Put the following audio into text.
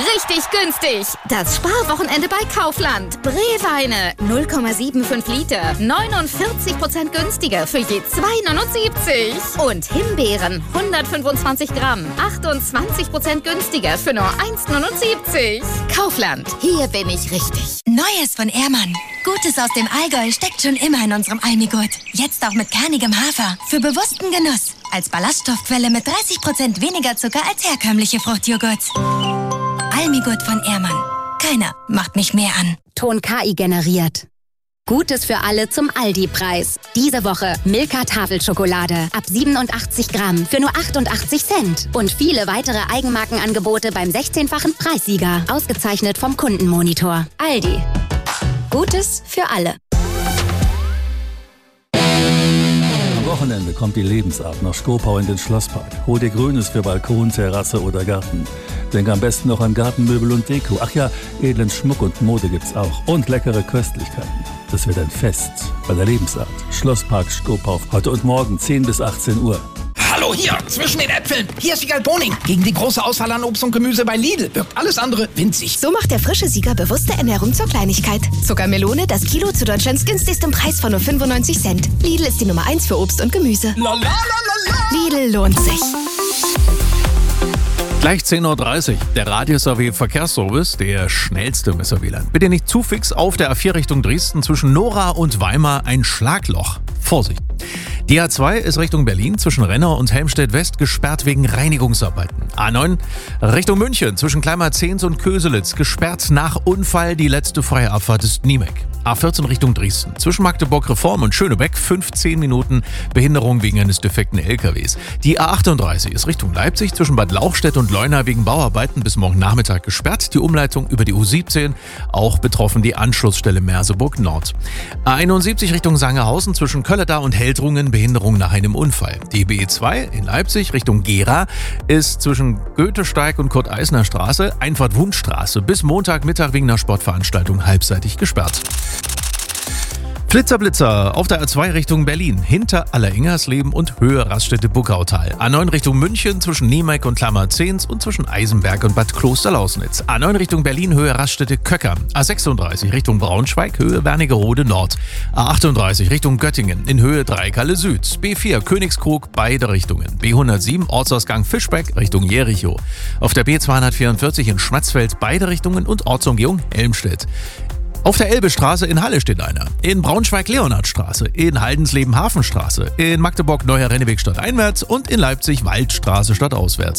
richtig günstig. Das Sparwochenende bei Kaufland. Brewweine 0,75 Liter. 49% günstiger für je 2,79. Und Himbeeren 125 Gramm. 28% günstiger für nur 1,79. Kaufland. Hier bin ich richtig. Neues von Ehrmann. Gutes aus dem Allgäu steckt schon immer in unserem Almigurt. Jetzt auch mit kernigem Hafer. Für bewussten Genuss. Als Ballaststoffquelle mit 30% weniger Zucker als herkömmliche Fruchtjoghurts. Almigurt von Ehrmann. Keiner macht mich mehr an. Ton KI generiert. Gutes für alle zum Aldi-Preis. Diese Woche Milka Tafelschokolade ab 87 Gramm für nur 88 Cent. Und viele weitere Eigenmarkenangebote beim 16-fachen Preissieger. Ausgezeichnet vom Kundenmonitor. Aldi. Gutes für alle. Am Wochenende kommt die Lebensart nach Skopau in den Schlosspark. Hol dir Grünes für Balkon, Terrasse oder Garten. Denk am besten noch an Gartenmöbel und Deko. Ach ja, edlen Schmuck und Mode gibt's auch. Und leckere Köstlichkeiten. Das wird ein Fest bei der Lebensart. Schlosspark Skopau. Heute und morgen 10 bis 18 Uhr. Hallo hier, zwischen den Äpfeln. Hier ist Siegal Boning. Gegen die große Auswahl an Obst und Gemüse bei Lidl wirkt alles andere winzig. So macht der frische Sieger bewusste Ernährung zur Kleinigkeit. Zuckermelone, das Kilo zu Deutschlands günstigstem Preis von nur 95 Cent. Lidl ist die Nummer 1 für Obst und Gemüse. Lidl lohnt sich. Gleich 10.30 Uhr, der Radius-AW Verkehrsservice, der schnellste im SRW-Land. Bitte nicht zu fix auf der A4 Richtung Dresden zwischen Nora und Weimar ein Schlagloch. Vorsicht! Die A2 ist Richtung Berlin zwischen Renner und Helmstedt-West gesperrt wegen Reinigungsarbeiten. A9 Richtung München zwischen Kleinmar-Zehns und Köselitz gesperrt nach Unfall. Die letzte freie Abfahrt ist Niemek. A14 Richtung Dresden zwischen Magdeburg-Reform und Schönebeck 15 Minuten Behinderung wegen eines defekten LKWs. Die A38 ist Richtung Leipzig zwischen Bad Lauchstädt und Leuna wegen Bauarbeiten bis morgen Nachmittag gesperrt. Die Umleitung über die U17, auch betroffen die Anschlussstelle Merseburg Nord. A71 Richtung Sangerhausen zwischen Köllerda und Heldrungen Behinderung nach einem Unfall. Die BE2 in Leipzig Richtung Gera ist zwischen Goethesteig und Kurt-Eisner-Straße, Einfahrt Wundstraße bis Montagmittag wegen einer Sportveranstaltung halbseitig gesperrt. Blitzer auf der A2 Richtung Berlin, hinter Alleringersleben und Höhe Raststätte Buckautal. A9 Richtung München zwischen Niemek und Kleinmar-Zehns und zwischen Eisenberg und Bad Klosterlausnitz. A9 Richtung Berlin, Höhe Raststätte Köcker. A36 Richtung Braunschweig, Höhe Wernigerode Nord. A38 Richtung Göttingen, in Höhe Dreikalle Süd. B4 Königskrug, beide Richtungen. B107 Ortsausgang Fischbeck Richtung Jericho. Auf der B244 in Schmatzfeld, beide Richtungen und Ortsumgehung Helmstedt. Auf der Elbestraße in Halle steht einer. In Braunschweig Leonhardstraße, in Haldensleben Hafenstraße, in Magdeburg Neuer Renneweg stadteinwärts und in Leipzig Waldstraße stadtauswärts.